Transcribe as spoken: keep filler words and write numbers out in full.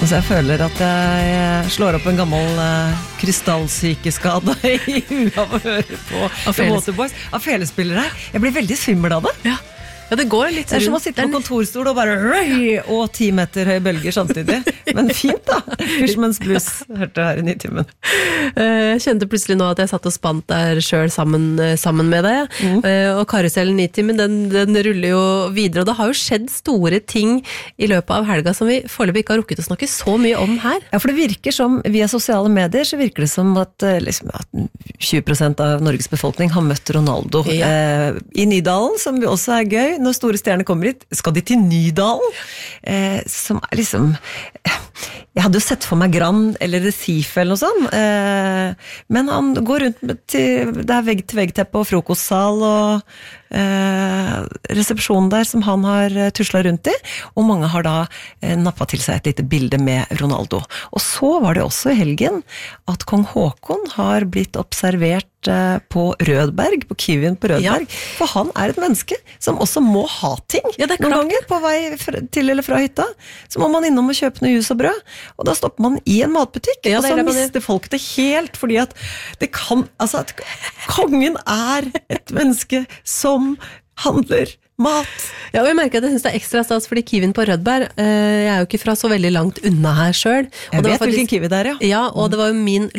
Så jeg føler at jeg slår opp en gammel uh, krystallsykeskade I huet av å høre på Waterboys. Av felespillere. Jeg blir veldig svimmel av det. Ja. Ja, det går litt. Det er som å sitte på kontorstol og bare røy, og ti meter høye bølger samtidig. Men fint da. Fishman's Blues hørte her I Nitimen. Jeg kjente plutselig nå at jeg satt og spant der selv sammen, sammen med deg. Mm. Og karusellen Nitimen, den, den ruller jo videre. Og det har jo skjedd store ting I løpet av helga som vi foreløpig ikke har rukket å snakke så mye om her. Ja, for det virker som, via sosiale medier, så virker det som at, liksom, at tjue prosent av Norges befolkning har møtt Ronaldo. Ja. Eh, I Nydalen, som vi også er gøy, når store stjerner kommer hit, skal de til Nydalen? Eh, som er liksom... Jeg hadde jo sett for meg Gran eller Recife eller noe sånt, eh, men han går rundt til, det er vegg-til-vegg-teppe og frokostsal og eh, resepsjonen der som han har tuslet rundt I, og mange har da eh, nappet til seg et lite bilde med Ronaldo. Og så var det også I helgen at kong Håkon har blitt observert eh, på Rødberg, på Kivien på Rødberg, ja. For han er et menneske som også må ha ting ja, noen ganger på vei til eller fra hytta. Så må man innom og kjøpe noe jus og brød, og da stopper man I en matbutikk, ja, og så mister folk det helt, fordi at det kan, altså at kongen er et menneske som handler mat. Ja, og jeg merker at jeg synes det er ekstra stas, fordi Kivien på Rødberg, eh, jeg er jo ikke fra så veldig langt unna her selv. Jeg vet faktisk, hvilken Kiwi det er, ja. Ja, og det var jo min